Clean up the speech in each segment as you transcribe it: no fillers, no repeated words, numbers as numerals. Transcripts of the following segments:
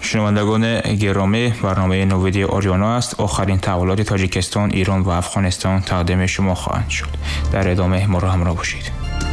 شنوندگان گرامی، برنامه نویدی آریانا است. آخرین تحولات تاجیکستان، ایران و افغانستان تقدیم شما خواهند شد. در ادامه ما را همراه باشید.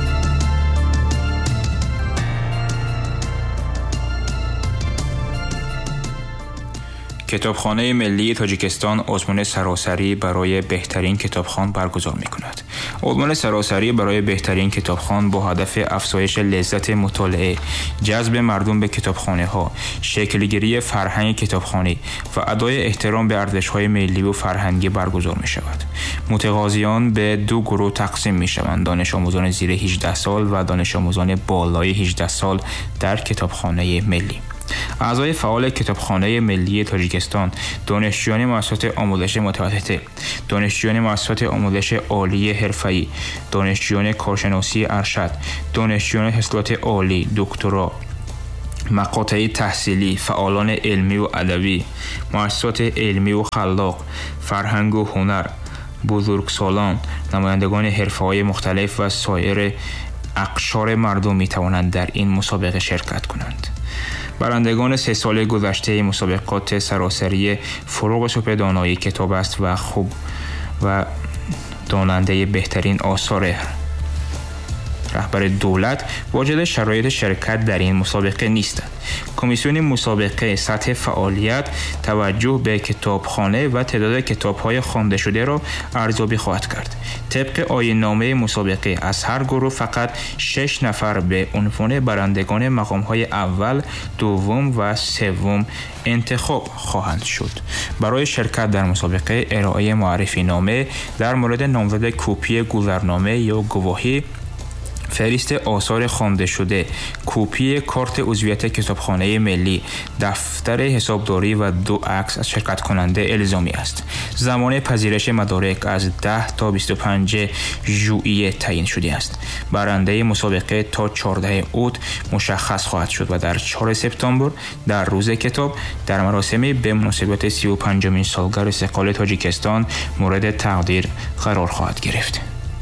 کتابخانه ملی تاجیکستان عنوان سراسری برای بهترین کتابخوان برگزار می‌کند. عنوان سراسری برای بهترین کتابخوان با هدف افزایش لذت مطالعه، جذب مردم به کتابخانه‌ها، شکل‌گیری فرهنگ کتابخوانی و ادای احترام به ارزش‌های ملی و فرهنگی برگزار می‌شود. متقاضیان به دو گروه تقسیم می‌شوند: دانش آموزان زیر 18 سال و دانش آموزان بالای 18 سال در کتابخانه ملی. اعضای فعال کتابخانه ملی تاجیکستان دانشجویان مؤسسات آموزش متوسطه، دانشجویان مؤسسات آموزش عالی حرفه‌ای، دانشجویان کارشناسی ارشد، دانشجویان حاصلات عالی، دکترا، مقاطع تحصیلی، فعالان علمی و ادبی، مؤسسات علمی و خلاق، فرهنگ و هنر، بزرگسالان، نمایندگان حرفه‌های مختلف و سایر اقشار مردم می توانند در این مسابقه شرکت کنند. برندگان 3 سال گذشته مسابقات سراسری فروغ صبح دانایی کتاب است و خوب و داننده بهترین آثار رهبر دولت واجد شرایط شرکت در این مسابقه نیستند. کمیسیون مسابقه سطح فعالیت توجه به کتابخانه و تعداد کتاب‌های خوانده شده را ارزیابی خواهد کرد. طبق آیین‌نامه مسابقه از هر گروه فقط 6 نفر به عنوان برندگان مقام‌های اول، دوم و سوم انتخاب خواهند شد. برای شرکت در مسابقه ارائه معرفی نامه در مورد نامزد، کپی گذرنامه یا گواهی، فهرست آثار خوانده شده، کپی کارت عضویت کتابخانه ملی، دفتر حسابداری و 2 عکس از شرکت کننده الزامی است. زمان پذیرش مدارک از 10 تا 25 ژوئیه تعیین شده است. برنده مسابقه تا 14 اوت مشخص خواهد شد و در 4 سپتامبر در روز کتاب در مراسمی به مناسبت 35مین سالگرد استقلال تاجیکستان مورد تقدیر قرار خواهد گرفت.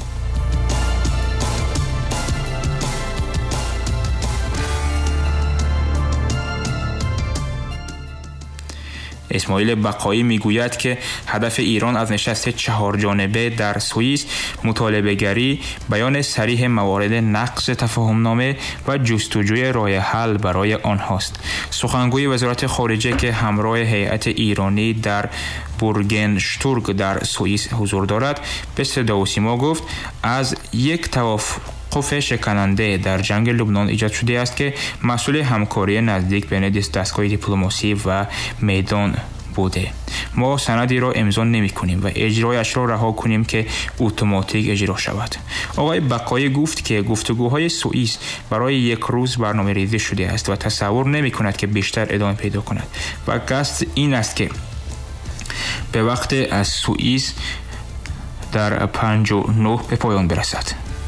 اسماعیل بقایی میگوید که هدف ایران از نشست 4 جانبه در سوئیس مطالبه‌گری، بیان صریح موارد نقض تفاهم‌نامه و جستجوی راه حل برای آنهاست. سخنگوی وزارت خارجه که همراه هیئت ایرانی در بورگنشتورگ در سوئیس حضور دارد به صدا و سیما گفت از یک توافق شکننده در جنگ لبنان ایجاد شده است که مسئول همکاری نزدیک بین دستگاه دیپلماسی و میدان بوده. ما سندی را امضا نمی کنیم و اجرایش را رها کنیم که اتوماتیک اجرا شود. آقای بقایی گفت که گفتگوهای سوئیس برای 1 روز برنامه ریزی شده است و تصور نمی کند که بیشتر ادامه پیدا کند و قصد این است که به وقت از سوئیس در 59 به پایان برسد.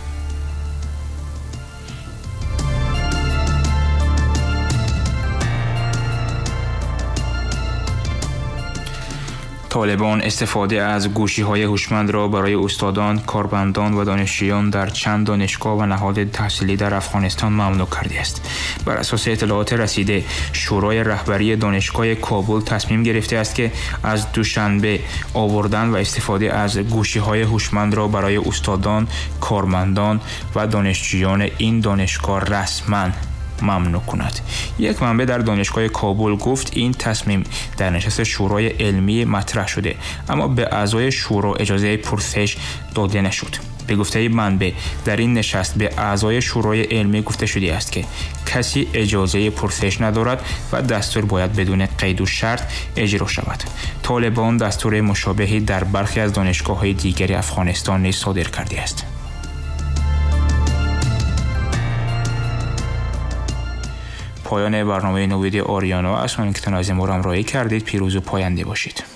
طالبان استفاده از گوشی‌های هوشمند را برای استادان، کارمندان و دانشجویان در چند دانشگاه و نهاد تحصیلی در افغانستان ممنوع کرده است. بر اساس اطلاعات رسیده، شورای رهبری دانشگاه کابل تصمیم گرفته است که از دوشنبه آوردن و استفاده از گوشی‌های هوشمند را برای استادان، کارمندان و دانشجویان این دانشگاه رسما ممنوع کند. یک منبع در دانشگاه کابل گفت این تصمیم در نشست شورای علمی مطرح شده، اما به اعضای شورا اجازه پرسش داده نشد. به گفته منبع در این نشست به اعضای شورای علمی گفته شده است که کسی اجازه پرسش ندارد و دستور باید بدون قید و شرط اجرا شود. طالبان دستور مشابهی در برخی از دانشگاه‌های دیگر افغانستان نیز صادر کرده است. پایان برنامه نوید آریانا است. من که تنازی ما را همراهی کردید. پیروز و پاینده باشید.